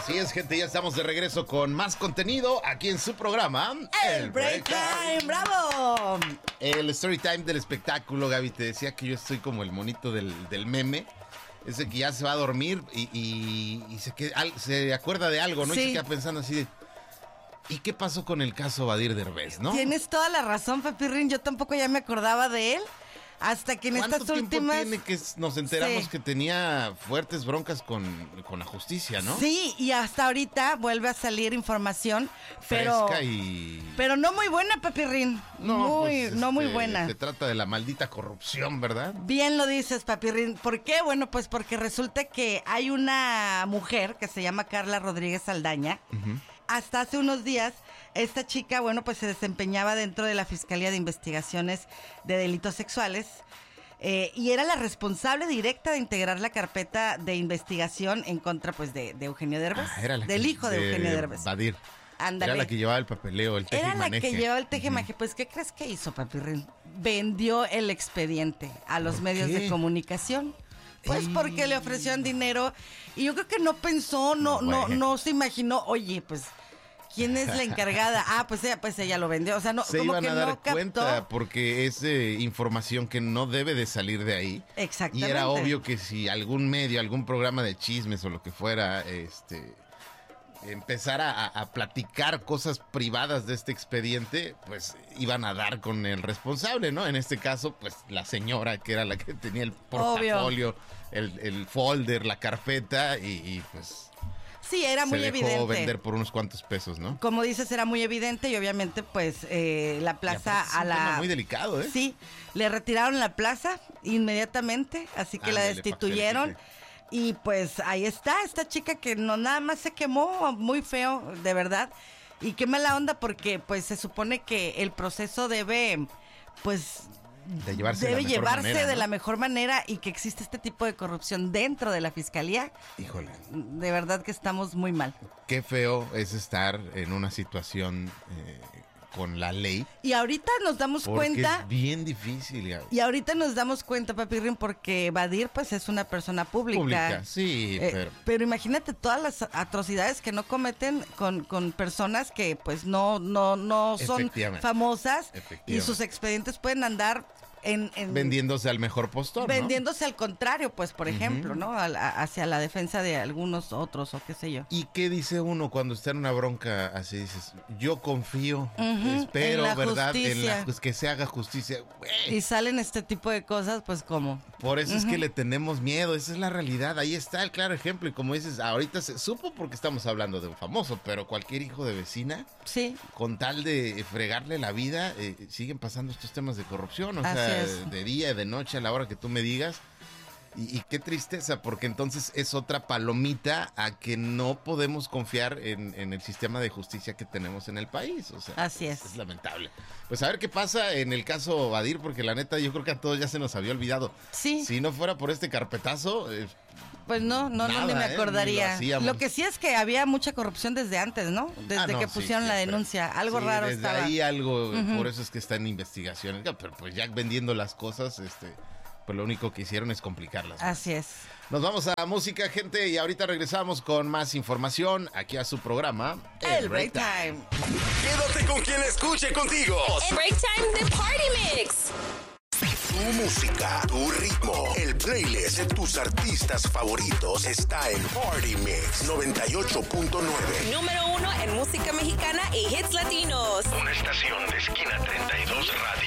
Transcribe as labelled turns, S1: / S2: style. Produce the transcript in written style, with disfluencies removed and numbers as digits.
S1: Así es, gente, ya estamos de regreso con más contenido aquí en su programa
S2: El Break Time, ¡bravo!
S1: El story time del espectáculo. Gaby, te decía que yo estoy como el monito del meme. Ese que ya se va a dormir y se acuerda de algo, ¿no?
S2: Sí.
S1: Y se queda pensando así de... ¿Y qué pasó con el caso Badir Derbez, no?
S2: Tienes toda la razón, Papirrín. Yo tampoco ya me acordaba de él. Hasta que en estas últimas...
S1: ¿Cuánto tiempo tiene que nos enteramos que tenía fuertes broncas con la justicia, no?
S2: Sí, y hasta ahorita vuelve a salir información, pero...
S1: Fresca y...
S2: Pero no muy buena, Papirrín. No muy buena.
S1: Se trata de la maldita corrupción, ¿verdad?
S2: Bien lo dices, Papirrín. ¿Por qué? Bueno, pues porque resulta que hay una mujer que se llama Carla Rodríguez Saldaña. Uh-huh. Hasta hace unos días, esta chica, bueno, pues se desempeñaba dentro de la Fiscalía de Investigaciones de Delitos Sexuales y era la responsable directa de integrar la carpeta de investigación en contra, pues, de Eugenio Derbez, del hijo de Eugenio Derbez.
S1: Badir.
S2: Ándale.
S1: Era la que llevaba el papeleo, el teje-maneje.
S2: Era la que llevaba el teje-maneje. Pues, ¿qué crees que hizo, Papirrín? Vendió el expediente a los medios de comunicación. Pues porque le ofrecieron dinero y yo creo que no pensó, no se imaginó, oye, pues, ¿quién es la encargada? Pues ella lo vendió, o sea, no,
S1: se
S2: como
S1: iban
S2: que
S1: a dar
S2: no
S1: cuenta
S2: captó.
S1: porque es información que no debe de salir de ahí.
S2: Exactamente.
S1: Y era obvio que si algún medio, algún programa de chismes o lo que fuera, empezara a platicar cosas privadas de este expediente, pues iban a dar con el responsable, ¿no? En este caso, pues la señora que era la que tenía el portafolio, el folder, la carpeta y pues...
S2: Sí, era muy evidente. Se
S1: dejó vender por unos cuantos pesos, ¿no?
S2: Como dices, era muy evidente y obviamente pues la plaza
S1: a la... Es un tema muy delicado, ¿eh?
S2: Sí, le retiraron la plaza inmediatamente, así que la destituyeron. Y pues ahí está, esta chica que no nada más se quemó muy feo, de verdad. Y qué mala onda porque pues se supone que el proceso debe, pues... Debe llevarse de la mejor manera y que existe este tipo de corrupción dentro de la fiscalía.
S1: Híjole.
S2: De verdad que estamos muy mal.
S1: Qué feo es estar en una situación con la ley.
S2: Y ahorita nos damos cuenta.
S1: Es bien difícil.
S2: Y ahorita nos damos cuenta, Papirrín, porque Badir pues es una persona pública.
S1: Sí,
S2: pero imagínate todas las atrocidades que no cometen con personas que pues no son famosas y sus expedientes pueden andar
S1: vendiéndose al mejor postor,
S2: vendiéndose al contrario, pues, por ejemplo, ¿no? Hacia la defensa de algunos otros o qué sé yo.
S1: ¿Y qué dice uno cuando está en una bronca así? Dices, yo confío, espero, en ¿verdad?
S2: Justicia.
S1: Que se haga justicia.
S2: Y salen este tipo de cosas, pues, ¿cómo?
S1: Por eso es que le tenemos miedo, esa es la realidad. Ahí está el claro ejemplo. Y como dices, ahorita se supo porque estamos hablando de un famoso, pero cualquier hijo de vecina,
S2: sí,
S1: con tal de fregarle la vida, siguen pasando estos temas de corrupción. O sea, de día, de noche, a la hora que tú me digas. Y qué tristeza, porque entonces es otra palomita a que no podemos confiar en el sistema de justicia que tenemos en el país. O sea,
S2: así es.
S1: Es lamentable. Pues a ver qué pasa en el caso Badir, porque la neta yo creo que a todos ya se nos había olvidado.
S2: Sí.
S1: Si no fuera por este carpetazo...
S2: pues no, ni me acordaría. Lo que sí es que había mucha corrupción desde antes, ¿no? Desde que pusieron la denuncia. Algo raro
S1: desde
S2: estaba.
S1: Ahí algo, por eso es que está en investigación. Pero pues ya vendiendo las cosas, pues lo único que hicieron es complicarlas.
S2: Así es.
S1: Nos vamos a música, gente, y ahorita regresamos con más información aquí a su programa
S2: El Break Time.
S3: Quédate con quien escuche contigo.
S4: El Break Time de Party Mix.
S3: Tu música, tu ritmo, el playlist de tus artistas favoritos está en Party Mix 98.9.
S4: Número 1 en música mexicana y hits latinos.
S3: Una estación de Esquina 32 Radio.